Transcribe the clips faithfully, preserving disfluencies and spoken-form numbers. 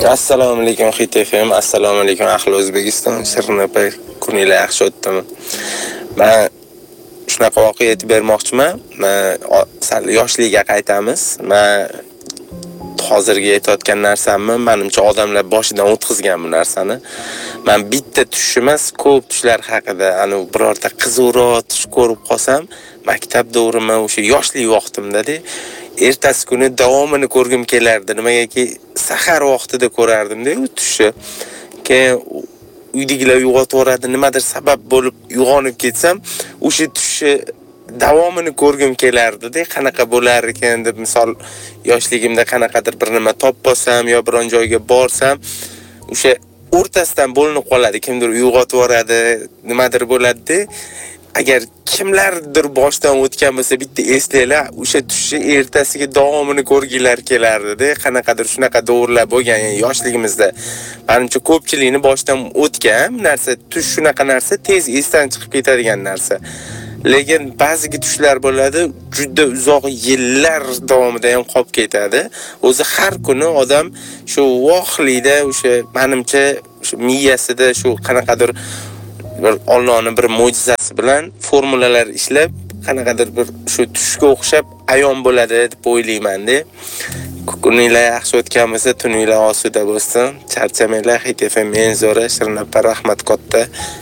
Assalomu alaykum Hit F M, assalomu alaykum ahli O'zbekiston. Shirin opa, kuninglar yaxshi o'tdimi? Men shunaqa voqea aytib bermoqchiman. Men sal yoshligiga qaytamiz. Men hozirgi aytayotgan narsamni menimcha odamlar boshidan o'tkazgan bu narsani. Men bitta tush emas, ko'p tushlar haqida, ana birorta qiziqroq tush ko'rib qolsam, maktab davrimda o'sha yoshlik vaqtimda-da ertasi kuni davomini ko'rgim kelardi. Nimagaki sahar vaqtida ko'rardim-da u tushni. Keyin uydagilar uyg'otib yoradi, nimadir sabab bo'lib uyg'onib ketsam, o'sha tushni davomini ko'rgim kelardi-da, qanaqa bo'lar ekan deb, misol yoshligimda qanaqadir bir nima topsam yo biron joyga borsam, o'sha o'rtasidan bo'linib qoladi, kimdir uyg'otib yoradi, nimadir bo'ladi-da. Agar kimlardir boshdan o'tgan bo'lsa, bitta eslanglar, o'sha tushni ertasiga davomini ko'rgilar kelardi-da. Qanaqadir shunaqa davrlar bo'lgan, yani yoshligimizda. Menimcha ko'pchilikni boshdan o'tgan narsa, tush shunaqa narsa, tez esdan chiqib ketadigan narsa. Lekin ba'zi tushlar bo'ladi, juda uzoq yillar davomida ham qolib ketadi. O'zi har kuni odam shu voqlikda, o'sha menimcha shu miyasida shu qanaqadir bir Allohning bir mo'jizasi bilan formulalar ishlab, qanaqadir bir shu tushga o'xshab ayon bo'ladi deb o'ylayman-da. Kuninglar yaxshi o'tgan bo'lsa, tuninglar osuda bo'lsin. Charchamanglar, Hit F M eng zo'ri, Shirin opa, rahmat katta.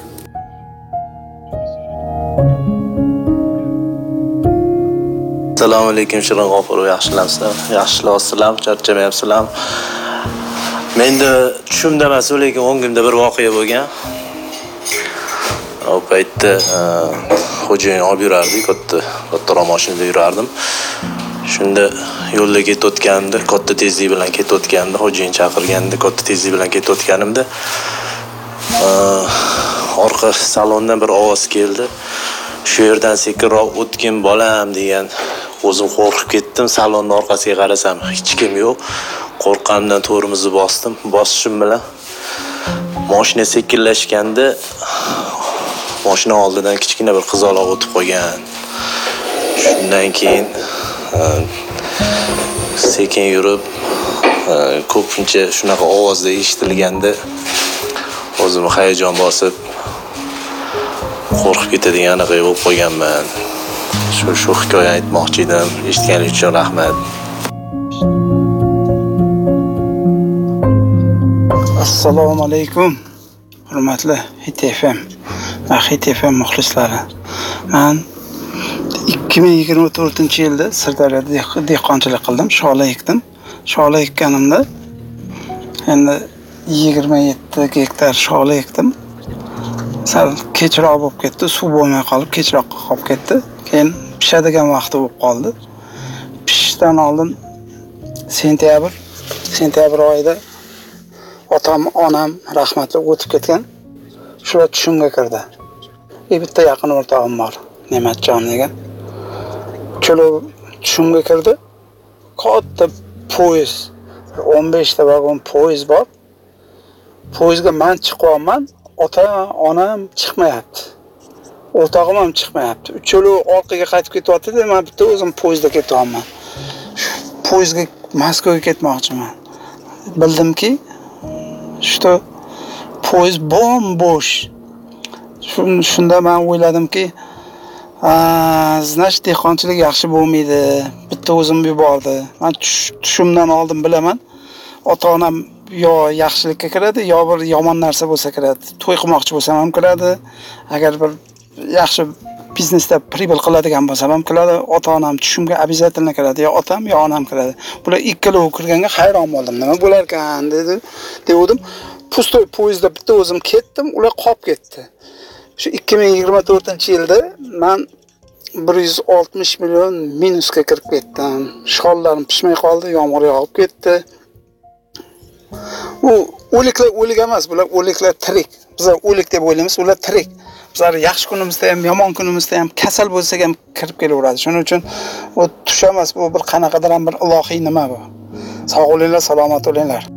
Assalomu alaykum Shirin G'ofurov, yaxshilamsizlar? Yaxshilamsizlar, charchamayapsizlar? Menda tushimda emas, lekin o'ngimda bir voqea bo'lgan. O paytda xo'jayin olib yurardik, katta kattaroq mashinada yurardim. Shunda yo'lda ketayotganda, katta tezlik bilan ketayotganda, xo'jayin chaqirganda, katta tezlik bilan ketayotganimda orqa salondan bir ovoz keldi. Shu yerdan sekinroq o'tgin bolam degan. O'zim qo'rqib ketdim. Salonning orqasiga qarasam, hech kim yo'q. Qo'rqqanimdan to'rimizni bosdim. Bosishim bilan mashina sekinlashganda mashina oldidan kichkina bir qizaloq o'tib qolgan. Shundan keyin sekin yurib, ko'pincha shunaqa ovozda eshitilganda o'zimni hayajon bosib qo'rqib ketadigan bo'lib qolganman. Shu shu hikoya aytmoqchi edim. Eshitganingiz uchun rahmat. Assalomu alaykum. Hurmatli Hit F M. Va Hit F M muxlislari. Men ikki ming yigirma to'rtinchi yilda Sirdaryoda dehqonchilik qildim, shola ekdim. Shola ekkanimda endi yigirma yetti gektar shola ekdim. Sal kechroq bo'lib ketdi, suv bo'lmay qolib kechroqqa qolib ketdi. Keyin pishadigan vaqti bo'lib qoldi. Pishishdan oldin sentyabr, sentyabr oyida otam, onam rahmatli o'tib ketgan. Shular tushimga kirdi. E bitta yaqin o'rtog'im bor, Ne'matjon degan. Shular tushimga kirdi. Katta poyezd, o'n besh ta vagon poyezd bor. Poyezdga men chiqyapman. Ota, onam chiqmayapti. O'rtog'im ham chiqmayapti. Uchalovi orqaga qaytib ketyapti-da, men bitta o'zim poyezdda ketyapman. Poyezdga Moskvaga ketmoqchiman. Bildimki, shu poyezd bo'm-bo'sh. Shunda men o'yladimki, znash dehqonchilik yaxshi bo'lmaydi. Bitta o'zim yubordi. Men tushimdan oldin bilaman. Ota-onam yo yaxshilikka kiradi, yo bir yomon narsa bo'lsa kiradi. To'y qilmoqchi bo'lsam ham kiradi. Agar bir yaxshi biznesda pribol qiladigan bo'lsam ham kiradi. Ota-onam tushimga обязательно kiradi. Yo otam, yo onam kiradi. Bular ikkalovi kirganga hayron bo'ldim. Nima bo'lar ekan dedi, dedim. Pustoy poyezdda bitta o'zim ketdim, ular qolib ketdi. Shu ikki ming yigirma to'rtinchi yilda men bir yuz oltmish million minusga kirib ketdim. Shollarim pishmay qoldi, yomg'ir yog'ib ketdi. U o'liklar o'lik emas, bular o'liklar tirik. Biz o'lik deb o'ylaymiz, ular tirik. Bizlar yaxshi kunimizda ham, yomon kunimizda ham kasal bo'lsak ham kirib kelaveradi. Shuning uchun u tush emas, bu bir qanaqadir ham bir ilohiy nima bu. Sog' bo'linglar, salomat bo'linglar.